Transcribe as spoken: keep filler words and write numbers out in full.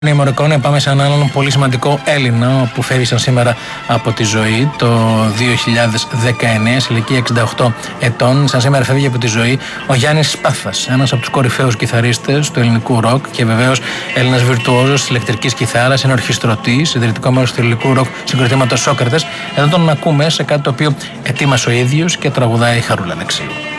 Η Μωρικόνη, πάμε σε έναν άλλον πολύ σημαντικό Έλληνα που φεύγει σήμερα από τη ζωή το δύο χιλιάδες δεκαεννέα, σε ηλικία εξήντα οκτώ ετών. Σαν σήμερα φεύγει από τη ζωή ο Γιάννης Σπάθας, ένας από τους κορυφαίους κιθαρίστες του ελληνικού ροκ και βεβαίως Έλληνας βιρτουόζος της ηλεκτρικής κιθάρας, είναι ορχιστρωτής, ιδρυτικό μέρος του ελληνικού ροκ συγκροτήματος Σόκρατες. Εδώ τον ακούμε σε κάτι το οποίο ετοίμασε ο ίδιος και τραγουδάει η Χαρούλα Αλεξίου.